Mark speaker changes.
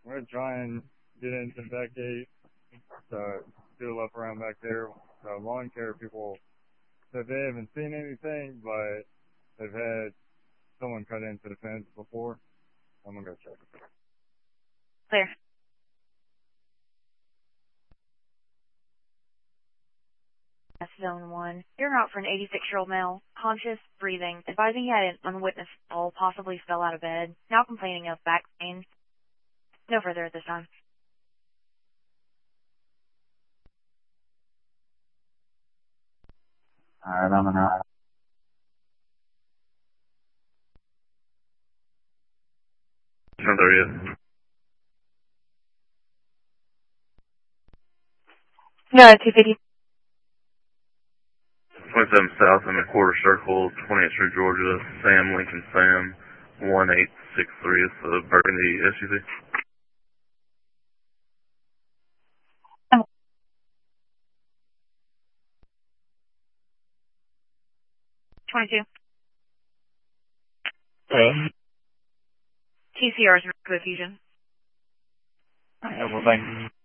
Speaker 1: I'm going to try and get into the back gate to do a lap around back there. The lawn care people said they haven't seen anything, but they've had someone cut into the fence before. I'm going to go check.
Speaker 2: Clear. That's zone 1. You're out for an 86-year-old male, conscious, breathing, advising he had an unwitnessed fall, possibly fell out of bed, now complaining of back pain. No further at this time.
Speaker 3: Alright, I'm gonna...
Speaker 4: Not there yet.
Speaker 2: No, 250.
Speaker 4: 27 South in the quarter circle, 20th Street, Georgia. Sam, Lincoln Sam, 1863 is the Burgundy SUV.
Speaker 2: 22.
Speaker 3: Okay.
Speaker 2: TCR's Fusion.
Speaker 3: Alright, well, thank you.